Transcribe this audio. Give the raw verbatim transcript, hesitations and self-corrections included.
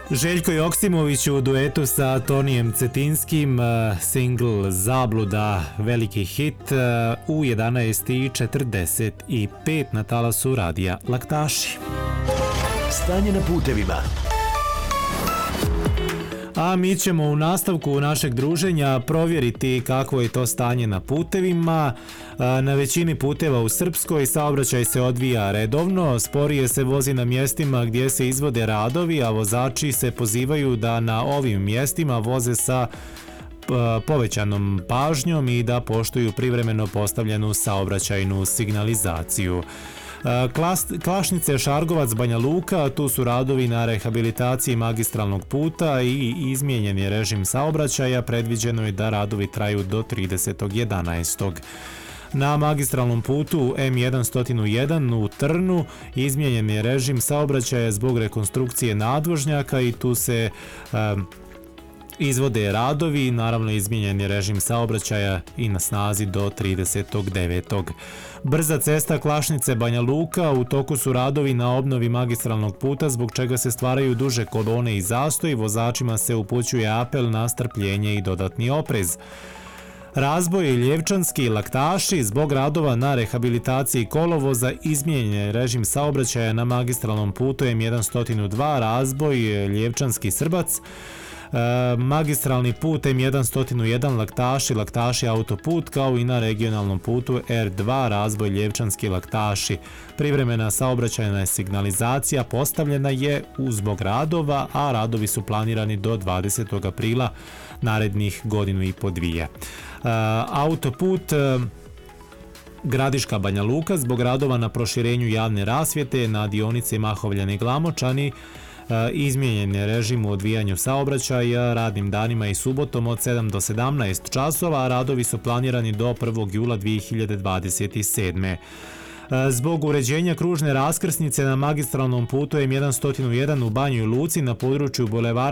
Željko Joksimović u duetu sa Tonijem Cetinskim, singl Zabluda, veliki hit u jedanaest i četrdeset pet na talasu radija Laktaši. Stanje na putevima. A mi ćemo u nastavku našeg druženja provjeriti kakvo je to stanje na putevima. Na većini puteva u Srpskoj saobraćaj se odvija redovno, sporije se vozi na mjestima gdje se izvode radovi, a vozači se pozivaju da na ovim mjestima voze sa povećanom pažnjom i da poštuju privremeno postavljenu saobraćajnu signalizaciju. Klašnice, Šargovac, Banja Luka, tu su radovi na rehabilitaciji magistralnog puta i izmijenjen je režim saobraćaja, predviđeno je da radovi traju do tridesetog jedanaestog Na magistralnom putu M sto jedan u Trnu izmijenjen je režim saobraćaja zbog rekonstrukcije nadvožnjaka i tu se um, izvode radovi, naravno izmijenjen je režim saobraćaja i na snazi do tridesetog devetog Brza cesta Klašnice, Banja Luka, u toku su radovi na obnovi magistralnog puta zbog čega se stvaraju duže kolone i zastoj, vozačima se upućuje apel na strpljenje i dodatni oprez. Razboj Ljevčanski, Laktaši, zbog radova na rehabilitaciji kolovoza izmijenjen je režim saobraćaja na magistralnom putu M sto dva, razboj Ljevčanski Srbac, E, magistralni put M sto jedan Laktaši, Laktaši autoput, kao i na regionalnom putu R dva razboj Ljevčanski Laktaši. Privremena saobraćajna signalizacija postavljena je zbog radova, a radovi su planirani do dvadesetog aprila narednih godinu i po dvije. E, autoput e, Gradiška Banja Luka zbog radova na proširenju javne rasvjete na dionici Mahovljani Glamočani izmijenjen je režim u odvijanju saobraćaja radnim danima i subotom od sedam do sedamnaest časova, a radovi su planirani do prvog jula dvije hiljade dvadeset sedme Zbog uređenja kružne raskrsnice na magistralnom putu M sto jedan u Banjoj Luci na području bulevara